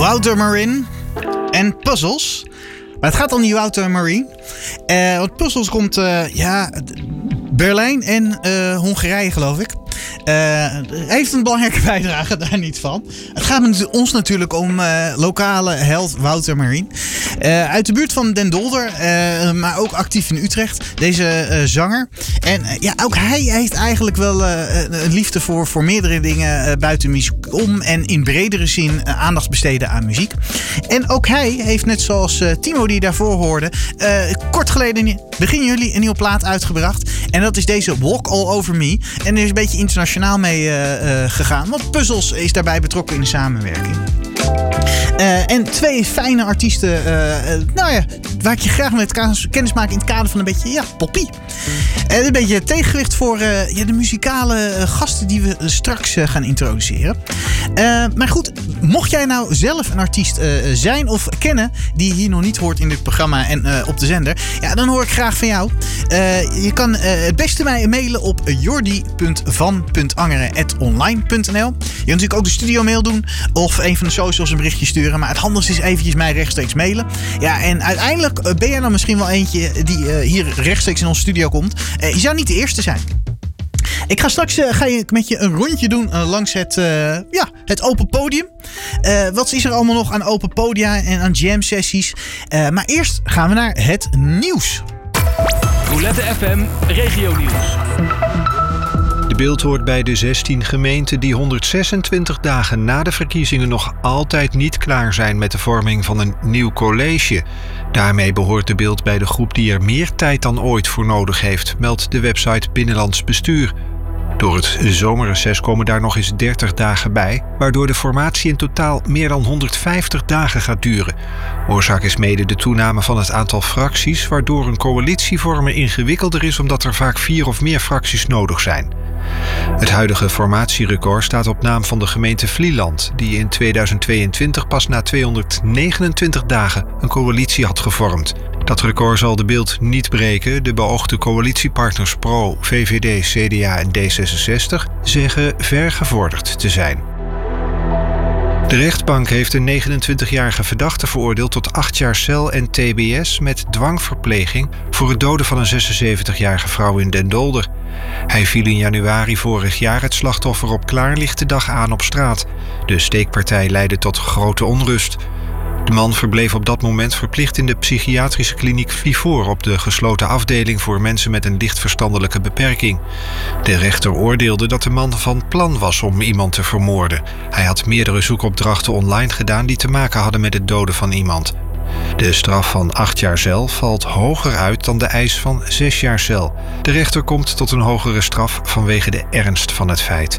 Wouter Marin en Puzzles. Maar het gaat om die Wouter Marin. Want Puzzles komt Berlijn en Hongarije, geloof ik. Heeft een belangrijke bijdrage, daar niet van. Het gaat ons natuurlijk om lokale held Wouter Marin. Uit de buurt van Den Dolder, maar ook actief in Utrecht. Deze zanger. En ook hij heeft eigenlijk wel een liefde voor meerdere dingen buiten muziek om. En in bredere zin aandacht besteden aan muziek. En ook hij heeft, net zoals Timo die daarvoor hoorde, kort geleden, begin juli, een nieuwe plaat uitgebracht. En dat is deze Walk All Over Me. En er is een beetje internationaal mee gegaan. Want Puzzles is daarbij betrokken in de samenwerking. En twee fijne artiesten, waar ik je graag mee kennis maak in het kader van een beetje, poppy. Een beetje tegengewicht voor de muzikale gasten die we straks gaan introduceren. Maar goed, mocht jij nou zelf een artiest zijn of kennen die hier nog niet hoort in dit programma en op de zender, dan hoor ik graag van jou. Je kan het beste mij mailen op jordi.van.angeren@online.nl. Je kan natuurlijk ook de studio mail doen of een van de socials een berichtje sturen. Maar het handigste is eventjes mij rechtstreeks mailen. Ja, en uiteindelijk ben jij dan misschien wel eentje die hier rechtstreeks in onze studio komt. Je zou niet de eerste zijn. Ik ga straks met je een rondje doen langs het open podium. Wat is er allemaal nog aan open podia en aan jam sessies? Maar eerst gaan we naar het nieuws. Roulette FM Regio Nieuws. De Bild hoort bij de 16 gemeenten die 126 dagen na de verkiezingen nog altijd niet klaar zijn met de vorming van een nieuw college. Daarmee behoort de Bild bij de groep die er meer tijd dan ooit voor nodig heeft, meldt de website Binnenlands Bestuur. Door het zomerreces komen daar nog eens 30 dagen bij, waardoor de formatie in totaal meer dan 150 dagen gaat duren. Oorzaak is mede de toename van het aantal fracties, waardoor een coalitie vormen ingewikkelder is omdat er vaak 4 of meer fracties nodig zijn. Het huidige formatierecord staat op naam van de gemeente Vlieland, die in 2022 pas na 229 dagen een coalitie had gevormd. Dat record zal de Bild niet breken. De beoogde coalitiepartners PRO, VVD, CDA en D66 zeggen ver gevorderd te zijn. De rechtbank heeft een 29-jarige verdachte veroordeeld tot 8 jaar cel en tbs met dwangverpleging voor het doden van een 76-jarige vrouw in Den Dolder. Hij viel in januari vorig jaar het slachtoffer op klaarlichte dag aan op straat. De steekpartij leidde tot grote onrust. De man verbleef op dat moment verplicht in de psychiatrische kliniek Vivor op de gesloten afdeling voor mensen met een licht verstandelijke beperking. De rechter oordeelde dat de man van plan was om iemand te vermoorden. Hij had meerdere zoekopdrachten online gedaan die te maken hadden met het doden van iemand. De straf van 8 jaar cel valt hoger uit dan de eis van 6 jaar cel. De rechter komt tot een hogere straf vanwege de ernst van het feit.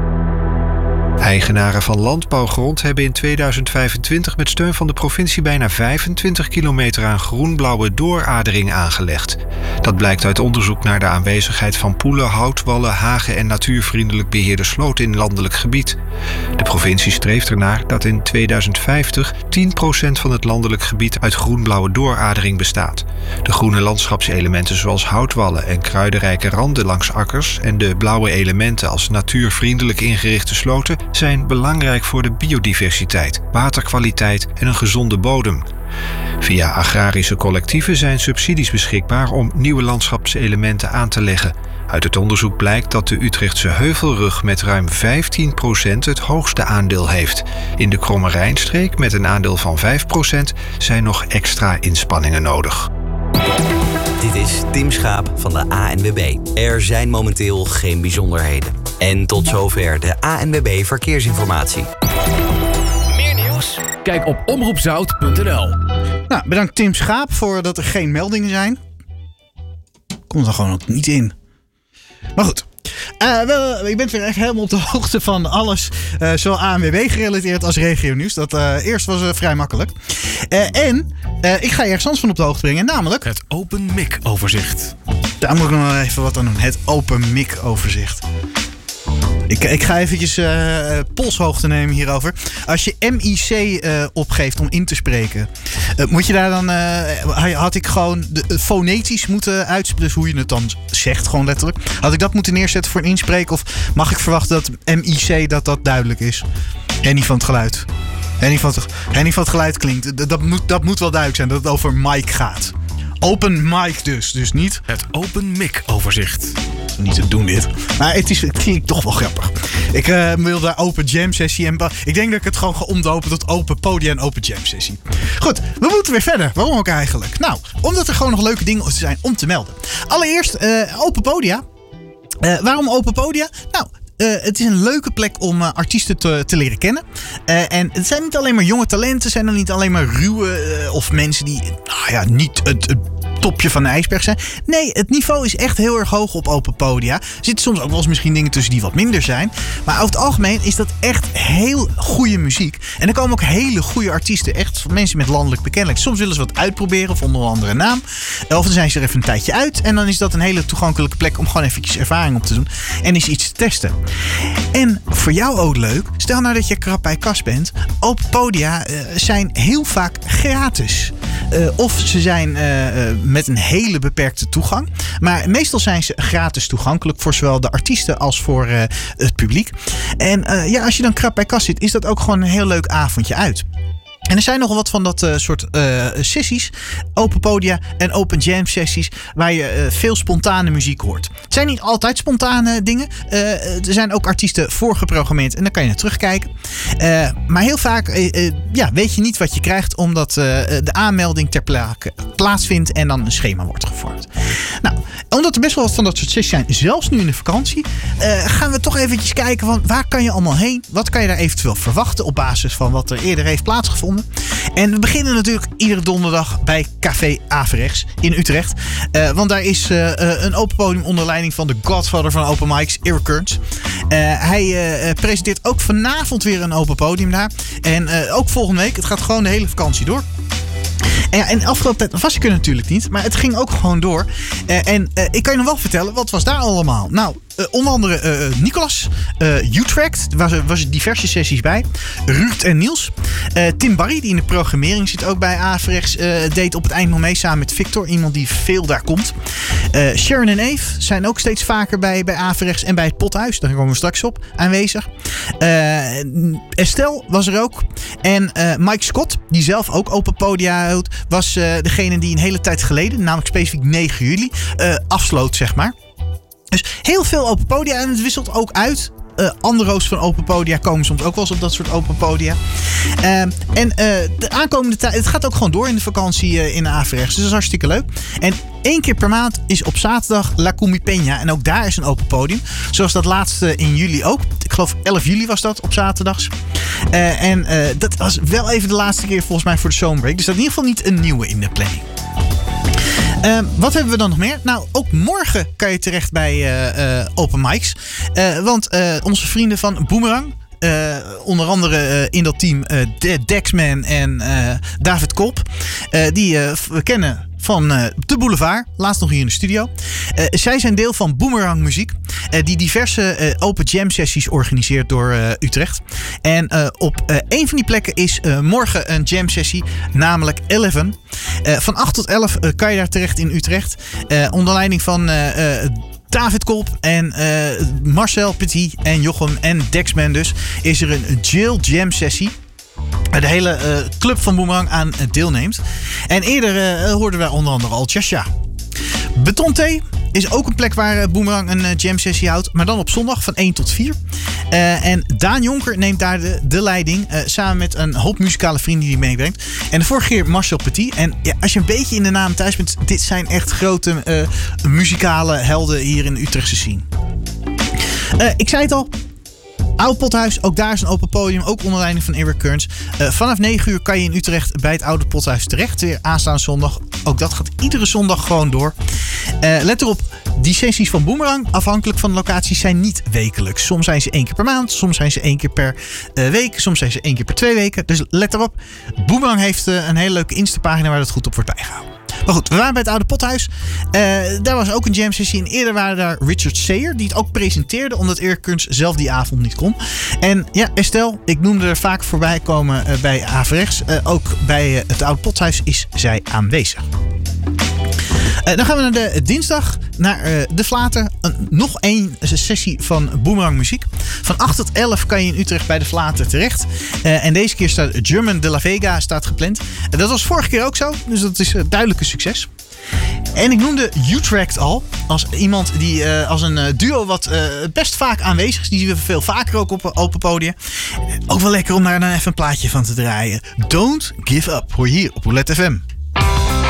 Eigenaren van landbouwgrond hebben in 2025 met steun van de provincie bijna 25 kilometer aan groen-blauwe dooradering aangelegd. Dat blijkt uit onderzoek naar de aanwezigheid van poelen, houtwallen, hagen en natuurvriendelijk beheerde sloten in landelijk gebied. De provincie streeft ernaar dat in 2050 10% van het landelijk gebied uit groen-blauwe dooradering bestaat. De groene landschapselementen zoals houtwallen en kruidenrijke randen langs akkers en de blauwe elementen als natuurvriendelijk ingerichte sloten zijn belangrijk voor de biodiversiteit, waterkwaliteit en een gezonde bodem. Via agrarische collectieven zijn subsidies beschikbaar om nieuwe landschapselementen aan te leggen. Uit het onderzoek blijkt dat de Utrechtse Heuvelrug met ruim 15% het hoogste aandeel heeft. In de Kromme Rijnstreek met een aandeel van 5% zijn nog extra inspanningen nodig. Dit is Tim Schaap van de ANWB. Er zijn momenteel geen bijzonderheden. En tot zover de ANWB Verkeersinformatie. Meer nieuws? Kijk op omroepzout.nl. Nou, bedankt Tim Schaap voor dat er geen meldingen zijn. Komt er gewoon ook niet in. Maar goed. Ik ben weer echt helemaal op de hoogte van alles. Zowel ANWB gerelateerd als regio nieuws. Dat eerst was vrij makkelijk. Ik ga je ergens anders van op de hoogte brengen. Namelijk Het Open Mic overzicht. Daar moet ik nog even wat aan doen. Het Open Mic overzicht. Ik ga eventjes polshoogte nemen hierover. Als je MIC opgeeft om in te spreken, moet je daar dan... had ik gewoon fonetisch moeten uitspreken, dus hoe je het dan zegt, gewoon letterlijk. Had ik dat moeten neerzetten voor een inspreek? Of mag ik verwachten dat MIC dat duidelijk is? En niet van het geluid? Henny van het geluid klinkt. Dat moet wel duidelijk zijn dat het over mic gaat. Open mic dus niet. Het Open Mic overzicht. Niet te doen dit. Maar het klinkt toch wel grappig. Ik wil daar open jam sessie. En ik denk dat ik het gewoon ga omdopen tot open podia en open jam sessie. Goed, we moeten weer verder. Waarom ook eigenlijk? Nou, omdat er gewoon nog leuke dingen zijn om te melden. Allereerst open podia. Waarom open podia? Nou, het is een leuke plek om artiesten te leren kennen. En het zijn niet alleen maar jonge talenten. Het zijn dan niet alleen maar ruwe of mensen die niet het topje van de ijsberg zijn. Nee, het niveau is echt heel erg hoog op open podia. Er zitten soms ook wel eens misschien dingen tussen die wat minder zijn. Maar over het algemeen is dat echt heel goede muziek. En er komen ook hele goede artiesten. Echt mensen met landelijk bekendheid. Soms willen ze wat uitproberen of onder een andere naam. Of dan zijn ze er even een tijdje uit. En dan is dat een hele toegankelijke plek om gewoon eventjes ervaring op te doen. En eens iets te testen. En voor jou ook leuk. Stel nou dat je krap bij kas bent. Open podia zijn heel vaak gratis. Of ze zijn met een hele beperkte toegang. Maar meestal zijn ze gratis toegankelijk voor zowel de artiesten als voor het publiek. En als je dan krap bij kas zit, is dat ook gewoon een heel leuk avondje uit. En er zijn nogal wat van dat soort sessies, open podia en open jam sessies, waar je veel spontane muziek hoort. Het zijn niet altijd spontane dingen. Er zijn ook artiesten voorgeprogrammeerd en dan kan je naar terugkijken. Maar heel vaak weet je niet wat je krijgt, omdat de aanmelding ter plekke plaatsvindt en dan een schema wordt gevormd. Nou, omdat er best wel wat van dat soort sessies zijn, zelfs nu in de vakantie, gaan we toch eventjes kijken van waar kan je allemaal heen? Wat kan je daar eventueel verwachten op basis van wat er eerder heeft plaatsgevonden? En we beginnen natuurlijk iedere donderdag bij Café Averechts in Utrecht. Want daar is een open podium onder leiding van de godfather van open mics, Eric Kearns. Hij presenteert ook vanavond weer een open podium daar. En ook volgende week. Het gaat gewoon de hele vakantie door. En de afgelopen tijd was ik er natuurlijk niet. Maar het ging ook gewoon door. Ik kan je nog wel vertellen, wat was daar allemaal? Nou, onder andere Nicolas, Utrecht, was er diverse sessies bij. Ruud en Niels. Tim Barry, die in de programmering zit ook bij Averechts, deed op het eind nog mee samen met Victor. Iemand die veel daar komt. Sharon en Eve zijn ook steeds vaker bij Averechts en bij het Pothuis. Daar komen we straks op aanwezig. Estelle was er ook. En Mike Scott, die zelf ook open podia houdt, was degene die een hele tijd geleden, namelijk specifiek 9 juli, afsloot, zeg maar. Dus heel veel open podia en het wisselt ook uit. Andero's van open podia komen soms ook wel eens op dat soort open podia. De aankomende tijd, het gaat ook gewoon door in de vakantie in Averechts. Dus dat is hartstikke leuk. En 1 keer per maand is op zaterdag La Cumbi Peña. En ook daar is een open podium. Zoals dat laatste in juli ook. Ik geloof 11 juli was dat op zaterdags. Dat was wel even de laatste keer volgens mij voor de zomerbreak. Dus dat is in ieder geval niet een nieuwe in de planning. Wat hebben we dan nog meer? Nou, ook morgen kan je terecht bij open mics. Want onze vrienden van Boomerang, onder andere in dat team Dexman en David Kolp, die we kennen van de Boulevard, laatst nog hier in de studio. Zij zijn deel van Boomerang Muziek, die diverse open jam sessies organiseert door Utrecht. En op een van die plekken is morgen een jam sessie, namelijk 11. Van 8 tot 11 kan je daar terecht in Utrecht. Onder leiding van David Kolp en Marcel Petit en Jochem en Dexman dus, is er een Jail Jam sessie. De hele club van Boomerang aan deelneemt. En eerder hoorden wij onder andere al Tjasja. Beton T is ook een plek waar Boomerang een jam sessie houdt. Maar dan op zondag van 1 tot 4. En Daan Jonker neemt daar de leiding. Samen met een hoop muzikale vrienden die hij meebrengt. En de vorige keer Marcel Petit. En ja, als je een beetje in de naam thuis bent. Dit zijn echt grote muzikale helden hier in de Utrechtse scene. Ik zei het al. Oude Pothuis, ook daar is een open podium, ook onder leiding van Eric Kearns. Vanaf 9 uur kan je in Utrecht bij het Oude Pothuis terecht. Weer aanstaande zondag. Ook dat gaat iedere zondag gewoon door. Let erop, die sessies van Boomerang, afhankelijk van de locaties, zijn niet wekelijks. Soms zijn ze 1 keer per maand, soms zijn ze 1 keer per week, soms zijn ze 1 keer per 2 weken. Dus let erop, Boomerang heeft een hele leuke Insta-pagina waar dat goed op wordt bijgehouden. Maar goed, we waren bij het Oude Pothuis. Daar was ook een jam sessie. En eerder waren daar Richard Sayer, die het ook presenteerde, omdat Eric Kearns zelf die avond niet kon. En ja, Estelle, ik noemde er vaak voorbij komen bij Averechts. Ook bij het Oude Pothuis is zij aanwezig. Dan gaan we naar de dinsdag, naar de Vlater. Nog één sessie van Boomerang Muziek. Van 8 tot 11 kan je in Utrecht bij de Vlater terecht. En deze keer staat German de la Vega gepland. Dat was vorige keer ook zo, dus dat is duidelijk een succes. En ik noemde Utrecht al als iemand die als een duo wat best vaak aanwezig is. Die zien we veel vaker ook op open podium. Ook wel lekker om daar dan even een plaatje van te draaien. Don't Give Up, hoor je hier op Roulette FM.